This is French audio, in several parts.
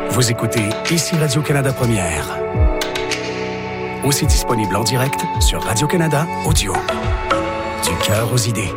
Vous écoutez ici Radio-Canada Première. Aussi disponible en direct sur Radio-Canada Audio. Du cœur aux idées.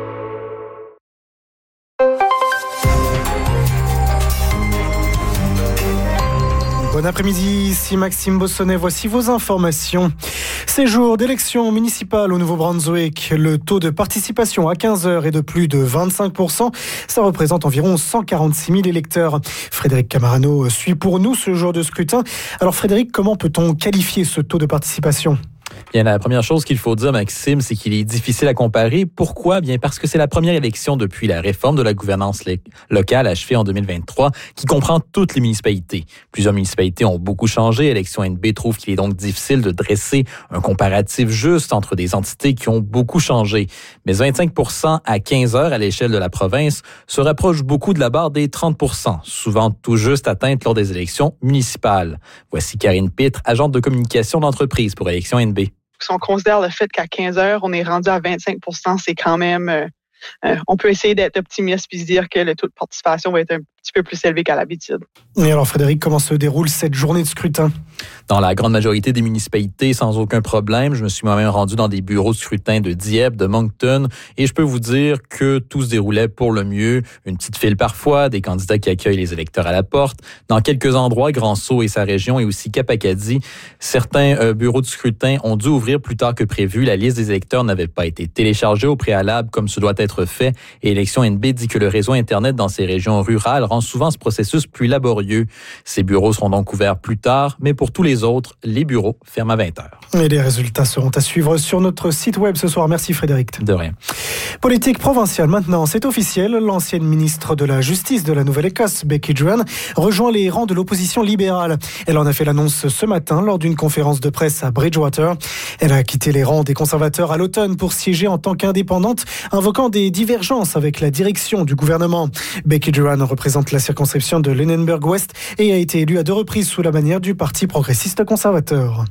Bon après-midi, ici Maxime Bossonnet, voici vos informations. Ces jours d'élection municipale au Nouveau-Brunswick, le taux de participation à 15h est de plus de 25%. Ça représente environ 146 000 électeurs. Frédéric Camarano suit pour nous ce jour de scrutin. Alors Frédéric, comment peut-on qualifier ce taux de participation ? Bien, la première chose qu'il faut dire, Maxime, c'est qu'il est difficile à comparer. Pourquoi? Bien, parce que c'est la première élection depuis la réforme de la gouvernance locale achevée en 2023 qui comprend toutes les municipalités. Plusieurs municipalités ont beaucoup changé. Élection NB trouve qu'il est donc difficile de dresser un comparatif juste entre des entités qui ont beaucoup changé. Mais 25% à 15 heures à l'échelle de la province se rapproche beaucoup de la barre des 30%, souvent tout juste atteinte lors des élections municipales. Voici Karine Pitre, agente de communication d'entreprise pour Élection NB. Si on considère le fait qu'à 15 heures, on est rendu à 25%, c'est quand même... on peut essayer d'être optimiste puis se dire que le taux de participation va être un petit peu plus élevé qu'à l'habitude. Et alors Frédéric, comment se déroule cette journée de scrutin? Dans la grande majorité des municipalités, sans aucun problème. Je me suis moi-même rendu dans des bureaux de scrutin de Dieppe, de Moncton, et je peux vous dire que tout se déroulait pour le mieux. Une petite file parfois, des candidats qui accueillent les électeurs à la porte. Dans quelques endroits, Grand-Sault et sa région, et aussi Cap-Acadie, certains bureaux de scrutin ont dû ouvrir plus tard que prévu. La liste des électeurs n'avait pas été téléchargée au préalable comme ce doit être fait, et Élection NB dit que le réseau Internet dans ces régions rurales rend souvent ce processus plus laborieux. Ces bureaux seront donc ouverts plus tard, mais pour tous les autres, les bureaux ferment à 20h. Et les résultats seront à suivre sur notre site web ce soir. Merci Frédéric. De rien. Politique provinciale maintenant, c'est officiel. L'ancienne ministre de la Justice de la Nouvelle-Écosse, Becky Druan, rejoint les rangs de l'opposition libérale. Elle en a fait l'annonce ce matin lors d'une conférence de presse à Bridgewater. Elle a quitté les rangs des conservateurs à l'automne pour siéger en tant qu'indépendante, invoquant des divergences avec la direction du gouvernement. Becky Druan représente la circonscription de Lunenburg-Ouest et a été élue à 2 reprises sous la bannière du Parti progressiste conservateur.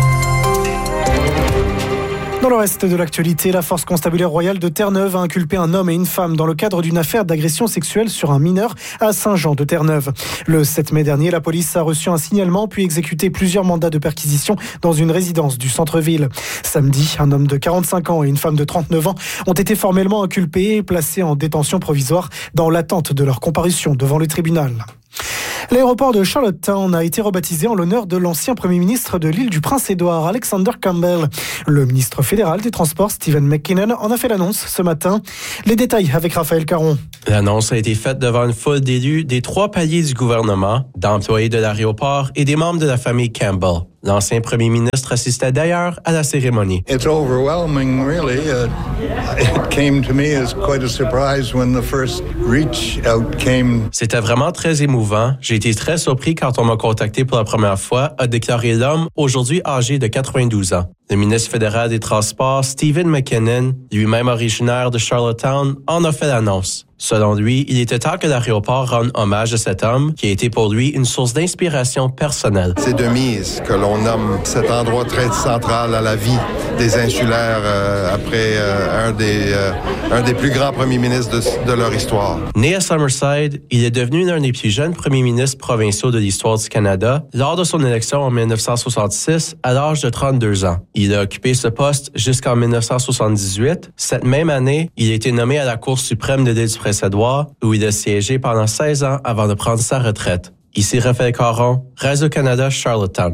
Dans le reste de l'actualité, la force constabulaire royale de Terre-Neuve a inculpé un homme et une femme dans le cadre d'une affaire d'agression sexuelle sur un mineur à Saint-Jean-de-Terre-Neuve. Le 7 mai dernier, la police a reçu un signalement puis exécuté plusieurs mandats de perquisition dans une résidence du centre-ville. Samedi, un homme de 45 ans et une femme de 39 ans ont été formellement inculpés et placés en détention provisoire dans l'attente de leur comparution devant le tribunal. L'aéroport de Charlottetown a été rebaptisé en l'honneur de l'ancien Premier ministre de l'île du Prince-Édouard, Alexander Campbell. Le ministre fédéral des Transports, Stephen McKinnon, en a fait l'annonce ce matin. Les détails avec Raphaël Caron. L'annonce a été faite devant une foule d'élus des 3 paliers du gouvernement, d'employés de l'aéroport et des membres de la famille Campbell. L'ancien premier ministre assistait d'ailleurs à la cérémonie. It's overwhelming, really. It came to me as quite a surprise when the first reach out came. C'était vraiment très émouvant. J'ai été très surpris quand on m'a contacté pour la première fois, a déclaré l'homme, aujourd'hui âgé de 92 ans. Le ministre fédéral des Transports, Stephen McKinnon, lui-même originaire de Charlottetown, en a fait l'annonce. Selon lui, il était temps que l'aéroport rende hommage à cet homme qui a été pour lui une source d'inspiration personnelle. C'est de mise que l'on nomme cet endroit très central à la vie des insulaires après un des plus grands premiers ministres de leur histoire. Né à Summerside, il est devenu l'un des plus jeunes premiers ministres provinciaux de l'histoire du Canada lors de son élection en 1966 à l'âge de 32 ans. Il a occupé ce poste jusqu'en 1978. Cette même année, il a été nommé à la Cour suprême de l'île du Prince-Édouard, où il a siégé pendant 16 ans avant de prendre sa retraite. Ici Raphaël Caron, Radio-Canada, Charlottetown.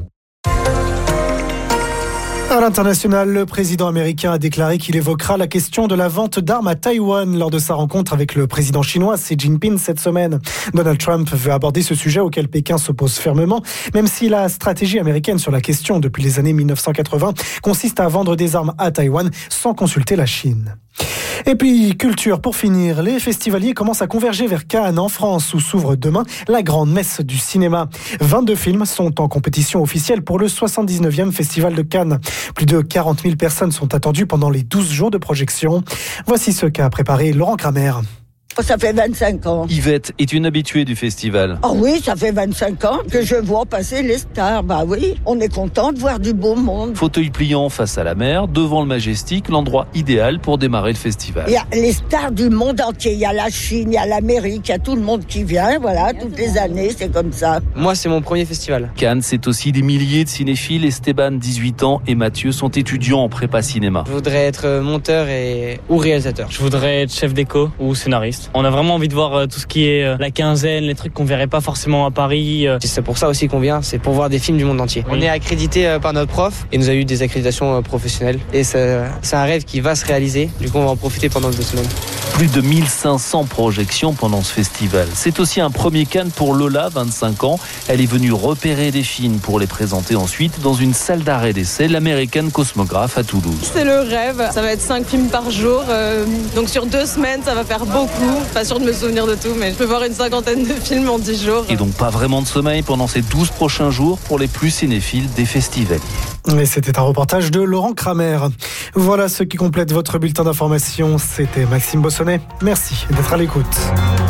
À l'international, le président américain a déclaré qu'il évoquera la question de la vente d'armes à Taïwan lors de sa rencontre avec le président chinois Xi Jinping cette semaine. Donald Trump veut aborder ce sujet auquel Pékin s'oppose fermement, même si la stratégie américaine sur la question depuis les années 1980 consiste à vendre des armes à Taïwan sans consulter la Chine. Et puis, culture, pour finir, les festivaliers commencent à converger vers Cannes, en France, où s'ouvre demain la grande messe du cinéma. 22 films sont en compétition officielle pour le 79e Festival de Cannes. Plus de 40 000 personnes sont attendues pendant les 12 jours de projection. Voici ce qu'a préparé Laurent Kramer. Ça fait 25 ans. Yvette est une habituée du festival. Oh oui, ça fait 25 ans que je vois passer les stars. Bah oui, on est content de voir du beau monde. Fauteuil pliant face à la mer, devant le Majestic, l'endroit idéal pour démarrer le festival. Il y a les stars du monde entier. Il y a la Chine, il y a l'Amérique, il y a tout le monde qui vient. Voilà, toutes les années, c'est comme ça. Moi, c'est mon premier festival. Cannes, c'est aussi des milliers de cinéphiles. Esteban, 18 ans, et Mathieu sont étudiants en prépa cinéma. Je voudrais être monteur ou réalisateur. Je voudrais être chef déco ou scénariste. On a vraiment envie de voir tout ce qui est la quinzaine, les trucs qu'on verrait pas forcément à Paris. C'est pour ça aussi qu'on vient, c'est pour voir des films du monde entier. Oui. On est accrédité par notre prof et nous a eu des accréditations professionnelles. Et c'est un rêve qui va se réaliser. Du coup, on va en profiter pendant 2 semaines. Plus de 1500 projections pendant ce festival. C'est aussi un premier Cannes pour Lola, 25 ans. Elle est venue repérer des films pour les présenter ensuite dans une salle d'arrêt d'essai, l'American Cosmograph à Toulouse. C'est le rêve. Ça va être 5 films par jour. Donc sur 2 semaines, ça va faire beaucoup. Pas sûr de me souvenir de tout, mais je peux voir une 50aine de films en 10 jours. Et donc pas vraiment de sommeil pendant ces 12 prochains jours pour les plus cinéphiles des festivals. Et c'était un reportage de Laurent Kramer. Voilà ce qui complète votre bulletin d'information. C'était Maxime Bossonnet. Merci d'être à l'écoute.